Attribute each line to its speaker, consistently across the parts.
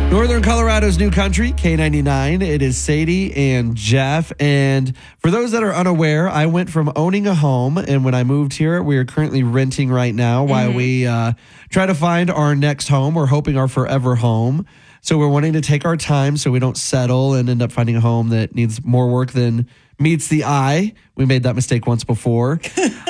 Speaker 1: Northern Colorado's new country, K99. It is Sadie and Jeff. And for those that are unaware, I went from owning a home, and when I moved here, we are currently renting right now while we try to find our next home. We're hoping our forever home. So we're wanting to take our time so we don't settle and end up finding a home that needs more work than meets the eye. We made that mistake once before.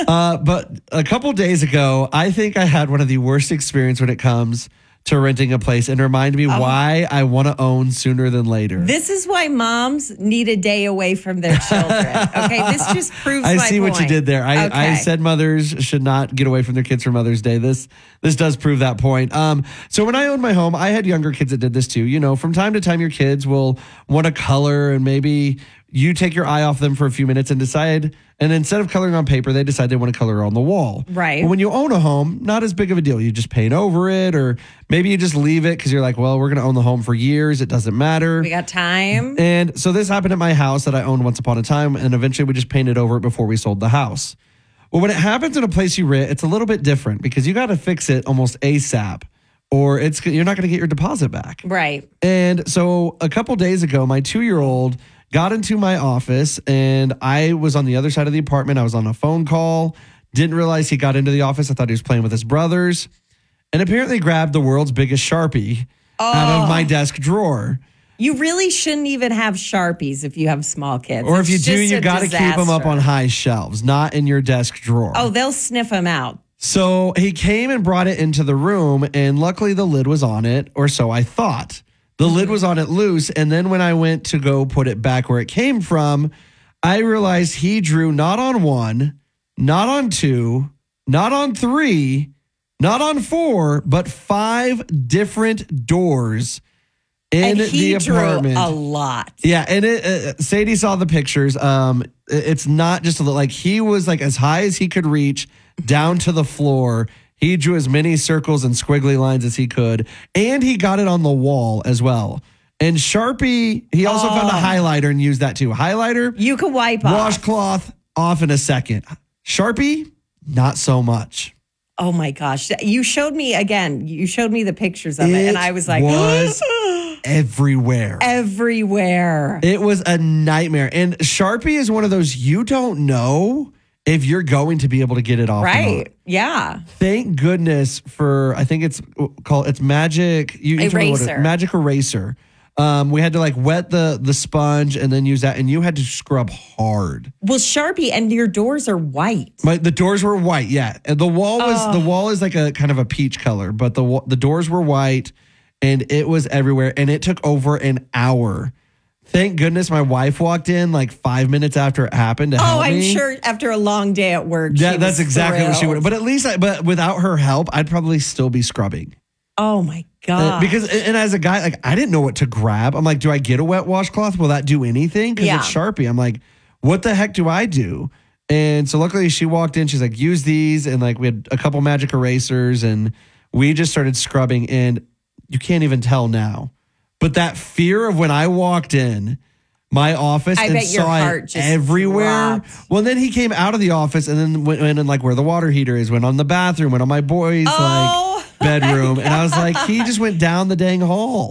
Speaker 1: But a couple days ago, I think I had one of the worst experience when it comes to renting a place, and remind me why I want to own sooner than later.
Speaker 2: This is why moms need a day away from their children. Okay, this just proves my point.
Speaker 1: I see what you did there. I said mothers should not get away from their kids for Mother's Day. This does prove that point. So when I owned my home, I had younger kids that did this too. You know, from time to time, your kids will want to color, and maybe you take your eye off them for a few minutes and decide, and instead of coloring on paper, they decide they want to color on the wall.
Speaker 2: Right.
Speaker 1: But when you own a home, not as big of a deal. You just paint over it, or maybe you just leave it because you're like, well, we're going to own the home for years. It doesn't matter.
Speaker 2: We got time.
Speaker 1: And so this happened at my house that I owned once upon a time, and eventually we just painted over it before we sold the house. Well, when it happens in a place you rent, it's a little bit different because you got to fix it almost ASAP, or you're not going to get your deposit back.
Speaker 2: Right.
Speaker 1: And so a couple days ago, my 2-year-old got into my office, and I was on the other side of the apartment. I was on a phone call. Didn't realize he got into the office. I thought he was playing with his brothers, and apparently grabbed the world's biggest Sharpie out of my desk drawer.
Speaker 2: You really shouldn't even have Sharpies if you have small kids.
Speaker 1: Or if you do, you got to keep them up on high shelves, not in your desk drawer.
Speaker 2: Oh, they'll sniff them out.
Speaker 1: So he came and brought it into the room, and luckily the lid was on it, or so I thought. The lid was on it loose, and then when I went to go put it back where it came from, I realized he drew not on 1, not on 2, not on 3, not on 4, but 5 different doors in the apartment.
Speaker 2: Drew a lot.
Speaker 1: Yeah, and Sadie saw the pictures. It's not just like he was like as high as he could reach down to the floor. He drew as many circles and squiggly lines as he could, and he got it on the wall as well. And Sharpie, he also found a highlighter and used that too. Highlighter,
Speaker 2: you could wipe off.
Speaker 1: Washcloth, off in a second. Sharpie, not so much.
Speaker 2: Oh my gosh. You showed me the pictures of it, and I was like,
Speaker 1: was everywhere.
Speaker 2: Everywhere.
Speaker 1: It was a nightmare. And Sharpie is one of those you don't know if you're going to be able to get it off.
Speaker 2: Right. Yeah.
Speaker 1: Thank goodness for, I think it's Magic.
Speaker 2: Eraser.
Speaker 1: Magic Eraser. We had to like wet the sponge and then use that, and you had to scrub hard.
Speaker 2: Well, Sharpie, and your doors are white.
Speaker 1: The doors were white, yeah. And the wall is like a kind of a peach color, but the doors were white, and it was everywhere, and it took over an hour. Thank goodness my wife walked in like 5 minutes after it happened to help me.
Speaker 2: I'm sure after a long day at work,
Speaker 1: that's exactly what she would. But at least, but without her help, I'd probably still be scrubbing.
Speaker 2: Oh my God.
Speaker 1: Because as a guy, like I didn't know what to grab. I'm like, do I get a wet washcloth? Will that do anything? Because it's Sharpie. I'm like, what the heck do I do? And so luckily she walked in. She's like, use these. And like we had a couple magic erasers, and we just started scrubbing. And you can't even tell now. But that fear of when I walked in my office and saw it everywhere.
Speaker 2: Dropped.
Speaker 1: Well, then he came out of the office and then went in like where the water heater is, went on the bathroom, went on my boy's bedroom. And I was like, he just went down the dang hall.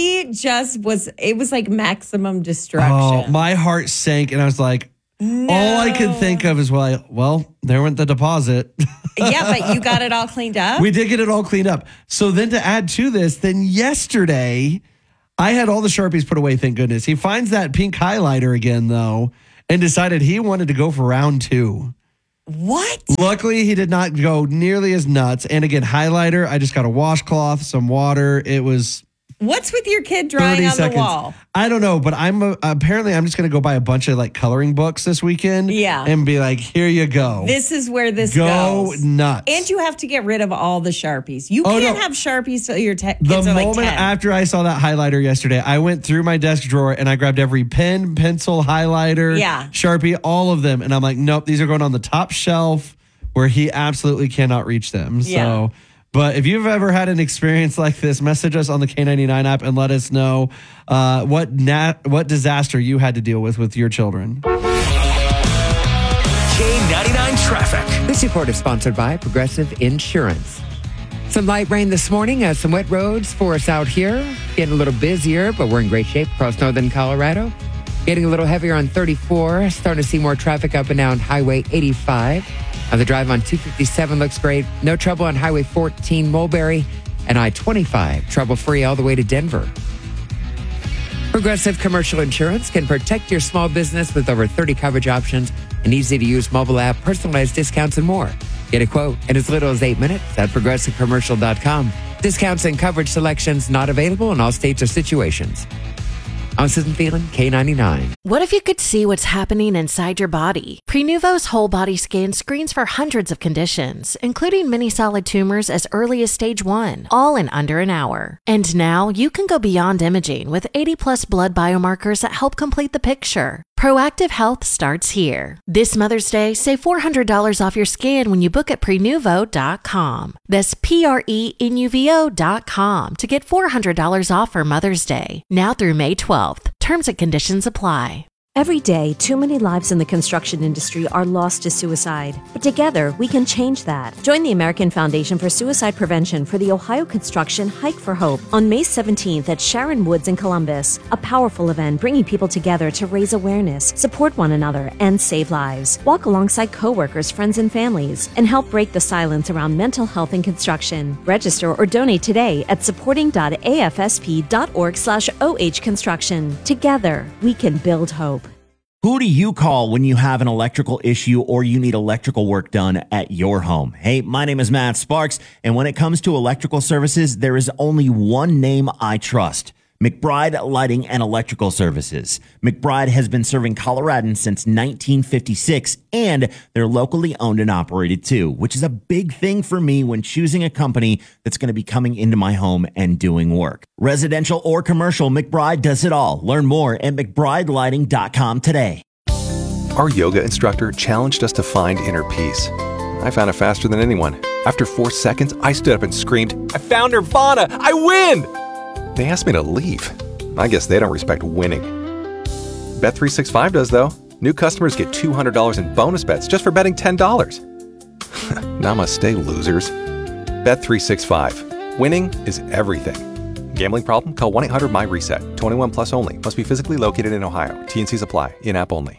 Speaker 2: It was like maximum destruction.
Speaker 1: Oh, my heart sank, and I was like, no. All I could think of is, well, there went the deposit.
Speaker 2: Yeah, but you got it all cleaned up?
Speaker 1: We did get it all cleaned up. So then to add to this, then yesterday, I had all the Sharpies put away, thank goodness. He finds that pink highlighter again, though, and decided he wanted to go for round 2.
Speaker 2: What?
Speaker 1: Luckily, he did not go nearly as nuts. And again, highlighter, I just got a washcloth, some water. It was...
Speaker 2: What's with your kid drawing on the wall?
Speaker 1: I don't know, but I'm just going to go buy a bunch of like coloring books this weekend.
Speaker 2: Yeah.
Speaker 1: And be like, here you go.
Speaker 2: This is where this
Speaker 1: goes.
Speaker 2: goes.
Speaker 1: Nuts.
Speaker 2: And you have to get rid of all the Sharpies. You can't have Sharpies till your kids are like 10.
Speaker 1: The moment after I saw that highlighter yesterday, I went through my desk drawer and I grabbed every pen, pencil, highlighter, Sharpie, all of them. And I'm like, nope, these are going on the top shelf where he absolutely cannot reach them. So... But if you've ever had an experience like this, message us on the K99 app and let us know what disaster you had to deal with your children.
Speaker 3: K99 Traffic.
Speaker 4: This report is sponsored by Progressive Insurance.
Speaker 3: Some light rain this morning, some wet roads for us out here. Getting a little busier, but we're in great shape across northern Colorado. Getting a little heavier on 34. Starting to see more traffic up and down Highway 85. The drive on 257 looks great. No trouble on Highway 14 Mulberry and I-25. Trouble-free all the way to Denver. Progressive Commercial Insurance can protect your small business with over 30 coverage options, an easy-to-use mobile app, personalized discounts, and more. Get a quote in as little as 8 minutes at progressivecommercial.com. Discounts and coverage selections not available in all states or situations. I'm Susan Phelan, K99.
Speaker 4: What if you could see what's happening inside your body? Prenuvo's whole body scan screens for hundreds of conditions, including many solid tumors as early as stage 1, all in under an hour. And now you can go beyond imaging with 80+ blood biomarkers that help complete the picture. Proactive health starts here. This Mother's Day, save $400 off your scan when you book at Prenuvo.com. That's Prenuvo.com to get $400 off for Mother's Day. Now through May 12th. Terms and conditions apply.
Speaker 5: Every day, too many lives in the construction industry are lost to suicide. But together, we can change that. Join the American Foundation for Suicide Prevention for the Ohio Construction Hike for Hope on May 17th at Sharon Woods in Columbus. A powerful event bringing people together to raise awareness, support one another, and save lives. Walk alongside coworkers, friends, and families, and help break the silence around mental health in construction. Register or donate today at supporting.afsp.org/OH Construction. Together, we can build hope.
Speaker 6: Who do you call when you have an electrical issue or you need electrical work done at your home? Hey, my name is Matt Sparks, and when it comes to electrical services, there is only one name I trust: McBride Lighting and Electrical Services. McBride has been serving Coloradans since 1956, and they're locally owned and operated too, which is a big thing for me when choosing a company that's going to be coming into my home and doing work. Residential or commercial, McBride does it all. Learn more at McBrideLighting.com today.
Speaker 7: Our yoga instructor challenged us to find inner peace. I found it faster than anyone. After 4 seconds, I stood up and screamed, "I found Nirvana! I win!" They asked me to leave. I guess they don't respect winning. Bet365 does, though. New customers get $200 in bonus bets just for betting $10. Namaste, losers. Bet365. Winning is everything. Gambling problem? Call 1-800-MY-RESET. 21 plus only. Must be physically located in Ohio. T&Cs apply. In-app only.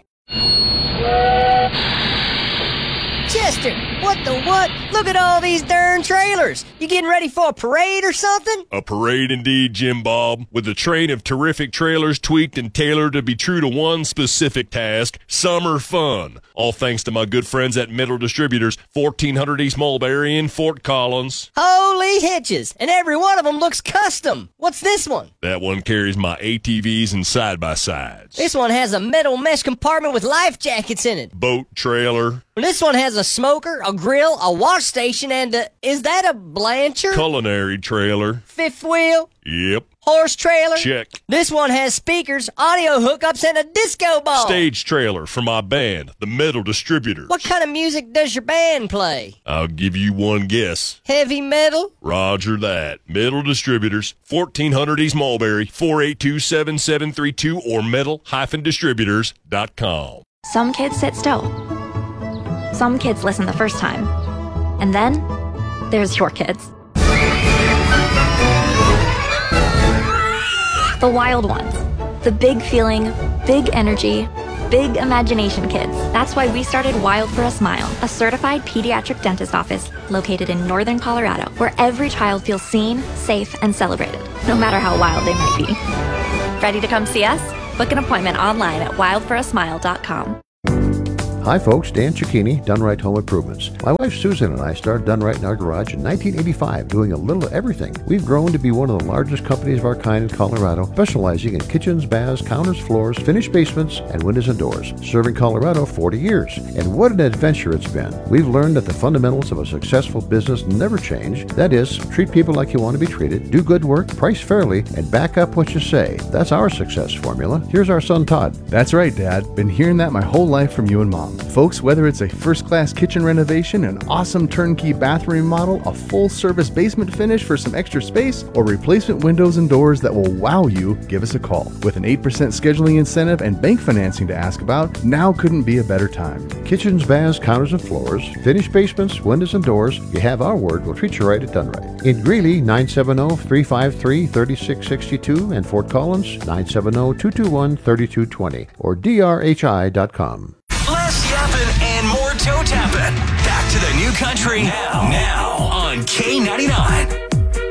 Speaker 8: Chester, what the what? Look at all these darn trailers. You getting ready for a parade or something?
Speaker 9: A parade indeed, Jim Bob, with a train of terrific trailers tweaked and tailored to be true to one specific task: summer fun. All thanks to my good friends at Metal Distributors, 1400 East Mulberry in Fort Collins.
Speaker 8: Holy hitches, and every one of them looks custom. What's this one?
Speaker 9: That one carries my ATVs and side-by-sides.
Speaker 8: This one has a metal mesh compartment with life jackets in it.
Speaker 9: Boat trailer.
Speaker 8: This one has a smoker, a grill, a wash station, and is that a Blanchard?
Speaker 9: Culinary trailer.
Speaker 8: Fifth wheel?
Speaker 9: Yep.
Speaker 8: Horse trailer?
Speaker 9: Check.
Speaker 8: This one has speakers, audio hookups, and a disco ball.
Speaker 9: Stage trailer for my band, the Metal Distributors.
Speaker 8: What kind of music does your band play?
Speaker 9: I'll give you one guess.
Speaker 8: Heavy metal?
Speaker 9: Roger that. Metal Distributors, 1400 East Mulberry, 482-7732 or metal-distributors.com.
Speaker 10: Some kids sit still. Some kids listen the first time. And then there's your kids. The wild ones. The big feeling, big energy, big imagination kids. That's why we started Wild for a Smile, a certified pediatric dentist office located in northern Colorado, where every child feels seen, safe, and celebrated, no matter how wild they might be. Ready to come see us? Book an appointment online at wildforasmile.com.
Speaker 11: Hi folks, Dan Cicchini, Done Right Home Improvements. My wife Susan and I started Done Right in our garage in 1985, doing a little of everything. We've grown to be one of the largest companies of our kind in Colorado, specializing in kitchens, baths, counters, floors, finished basements, and windows and doors. Serving Colorado 40 years. And what an adventure it's been. We've learned that the fundamentals of a successful business never change. That is, treat people like you want to be treated, do good work, price fairly, and back up what you say. That's our success formula. Here's our son Todd.
Speaker 12: That's right, Dad. Been hearing that my whole life from you and Mom. Folks, whether it's a first-class kitchen renovation, an awesome turnkey bathroom remodel, a full-service basement finish for some extra space, or replacement windows and doors that will wow you, give us a call. With an 8% scheduling incentive and bank financing to ask about, now couldn't be a better time.
Speaker 11: Kitchens, baths, counters, and floors, finished basements, windows, and doors. You have our word. We'll treat you right at Done Right. In Greeley, 970-353-3662, and Fort Collins, 970-221-3220, or drhi.com.
Speaker 13: Less yapping and more toe tapping. Back to the new country now on K99.